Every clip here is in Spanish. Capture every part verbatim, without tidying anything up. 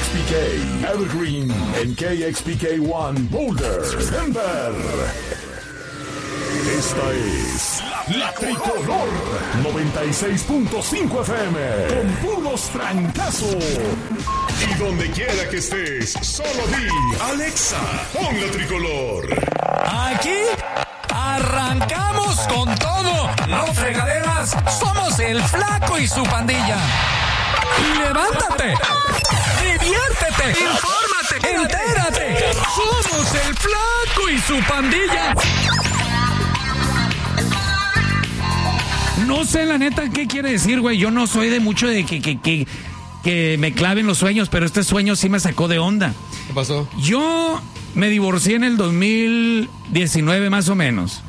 X P K, Evergreen, en K X P K uno, Boulder, Denver. Esta es La Tricolor noventa y seis punto cinco F M, con puros trancazos. Y donde quiera que estés, solo di, Alexa, pon La Tricolor. Aquí arrancamos con todo. No fregaderas, somos el Flaco y su pandilla. Y levántate, diviértete, infórmate, entérate. Somos el Flaco y su pandilla. No sé la neta qué quiere decir, güey. Yo no soy de mucho de que, que, que, que me claven los sueños, pero este sueño sí me sacó de onda. ¿Qué pasó? Yo me divorcié en el dos mil diecinueve más o menos.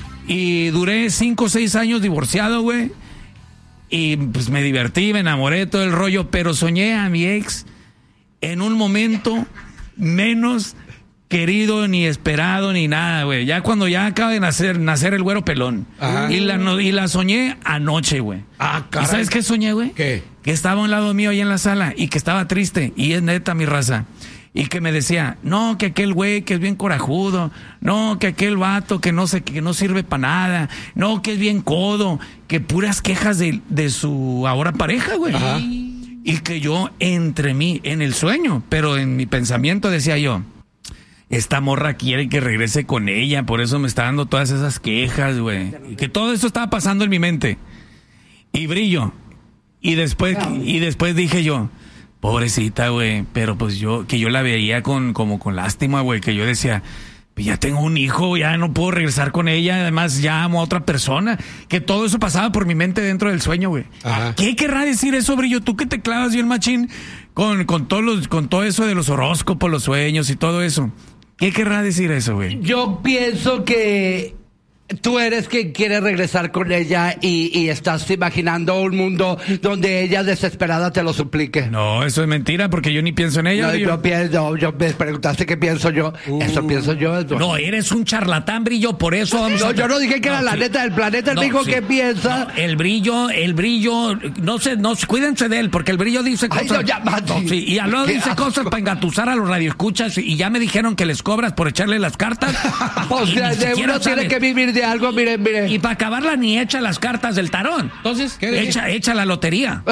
Y duré cinco o seis años divorciado, güey. Y pues me divertí, me enamoré, todo el rollo, pero soñé a mi ex en un momento menos querido, ni esperado, ni nada, güey. Ya cuando ya acaba de nacer, nacer el güero pelón. Ajá. Y la, no, y la soñé anoche, güey. Ah, caray. ¿Y sabes qué soñé, güey? ¿Qué? Que estaba a un lado mío ahí en la sala y que estaba triste. Y es neta mi raza. Y que me decía, no, que aquel güey que es bien corajudo, no, que aquel vato que no sé, que no sirve para nada, no, que es bien codo, que puras quejas de, de su ahora pareja, güey. Ajá. Y que yo entre mí, en el sueño, pero en mi pensamiento decía yo, esta morra quiere que regrese con ella, por eso me está dando todas esas quejas, güey. Y que todo eso estaba pasando en mi mente. Y brillo. Y después, y después dije yo, pobrecita, güey, pero pues yo, que yo la veía con, como con lástima, güey, que yo decía, ya tengo un hijo, ya no puedo regresar con ella, además ya amo a otra persona, que todo eso pasaba por mi mente dentro del sueño, güey. ¿Qué querrá decir eso, Brillo? Tú que te clavas bien machín con, con todos los, con todo eso de los horóscopos, los sueños y todo eso. ¿Qué querrá decir eso, güey? Yo pienso que tú eres quien quiere regresar con ella y, y estás imaginando un mundo donde ella desesperada te lo suplique. No, eso es mentira porque yo ni pienso en ella. No, yo pienso, yo me preguntaste qué pienso yo. Uh, eso pienso yo. Eso. No, eres un charlatán, Brillo, por eso vamos no, a... yo no dije que no, era la sí. neta del planeta, él no, dijo sí. qué piensa. No, el Brillo, el Brillo, no sé, no, cuídense de él porque el Brillo dice cosas... Ay, no, ya, no, sí, y luego dice asco. cosas para engatusar a los radioescuchas y ya me dijeron que les cobras por echarle las cartas. Pues de uno tiene que vivir de algo, miren, miren. Y para acabarla ni echa las cartas del tarón. Entonces, ¿qué echa, echa la lotería.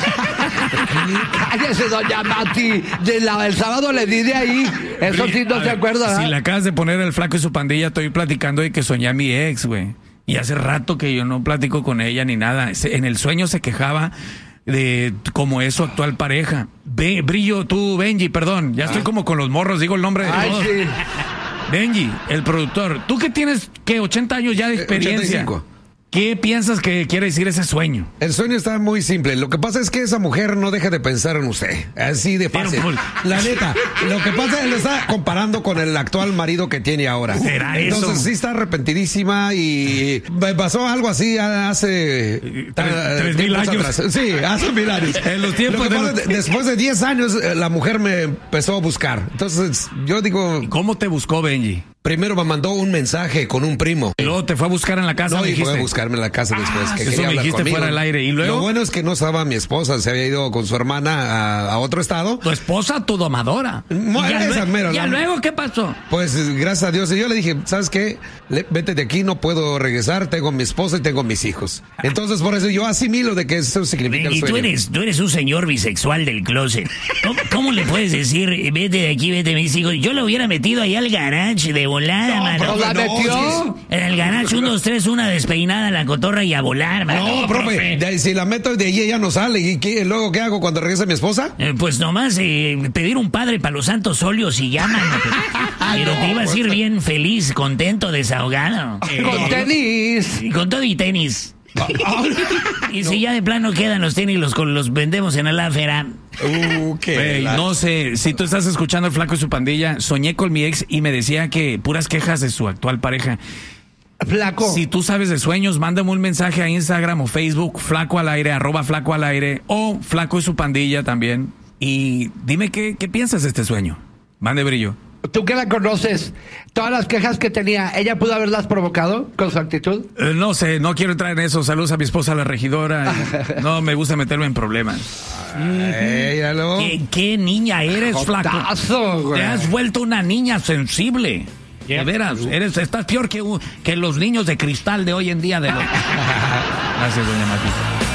Cállese, doña Mati. De la, el sábado le di de ahí. Eso sí no se acuerda. Si ¿eh? Le acabas de poner el Flaco y su pandilla, estoy platicando de que soñé a mi ex, güey. Y hace rato que yo no platico con ella ni nada. En el sueño se quejaba de como es su actual pareja. Ve, Brillo, tú, Benji, perdón. Ya ah. estoy como con los morros, digo el nombre de Ay, todos. Sí. Benji, el productor, tú que tienes, ¿qué? ochenta años ya de experiencia. ochenta y cinco. ¿Qué piensas que quiere decir ese sueño? El sueño está muy simple. Lo que pasa es que esa mujer no deja de pensar en usted. Así de fácil. Pero, la neta, lo que pasa es que lo está comparando con el actual marido que tiene ahora. ¿Será eso? Entonces sí está arrepentidísima y me pasó algo así hace... Tres, tres mil años. Atrás. Sí, hace mil años. En los tiempos de los... de, después de diez años, la mujer me empezó a buscar. Entonces yo digo... ¿Y cómo te buscó, Benji? Primero me mandó un mensaje con un primo. Y luego te fue a buscar en la casa. No, y fue a buscarme en la casa después. Ah, que eso quería me dijiste conmigo. Fuera del aire. ¿Y luego? Lo bueno es que no estaba mi esposa. Se había ido con su hermana a, a otro estado. ¿Tu esposa, tu domadora? No, ¿Y ya, esa luego, mera, ¿ya la... luego qué pasó? Pues gracias a Dios. Y yo le dije, ¿sabes qué? Le, vete de aquí, no puedo regresar. Tengo mi esposa y tengo mis hijos. Entonces por eso yo asimilo de que eso significa el sueño. Y tú eres, tú eres un señor bisexual del closet. ¿Cómo, cómo le puedes decir, vete de aquí, vete mis hijos? Yo lo hubiera metido ahí al garage de volada, no, mano. Pero la metió. En el garage, un, dos, tres, una despeinada, la cotorra y a volar, mano. No, profe, de, si la meto de allí ella no sale. ¿Y qué, luego qué hago cuando regrese mi esposa? Eh, pues nomás eh, pedir un padre para los santos óleos y llaman. Pero te ibas a ir bien feliz, contento, desahogado. Eh, con tenis. Y con todo y tenis. Y si no. Ya de plano quedan los tenis, los, los vendemos en la fera. Uh, qué hey, no sé, si tú estás escuchando el Flaco y su pandilla, soñé con mi ex y me decía que puras quejas de su actual pareja. Flaco. Si tú sabes de sueños, mándame un mensaje a Instagram o Facebook, Flaco al aire, arroba Flaco al aire, o Flaco y su pandilla también. Y dime qué, qué piensas de este sueño. Mande, Brillo. tú que la conoces, todas las quejas que tenía, ¿ella pudo haberlas provocado con su actitud? Eh, no sé, no quiero entrar en eso. Saludos a mi esposa, la regidora. No me gusta meterme en problemas. Ay, ¿Qué, ¿Qué niña eres, flaco? Güey. Te has vuelto una niña sensible. De veras, eres, estás peor que, que los niños de cristal de hoy en día. De los... Gracias, doña Matita.